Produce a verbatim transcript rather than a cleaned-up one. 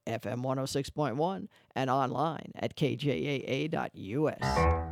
F M one oh six point one, and online at K J A A dot U S.